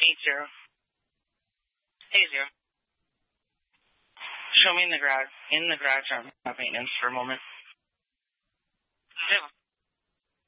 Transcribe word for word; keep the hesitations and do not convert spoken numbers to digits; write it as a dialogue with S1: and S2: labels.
S1: eight zero. Eight zero. Show me in the garage, in the garage on maintenance for a moment.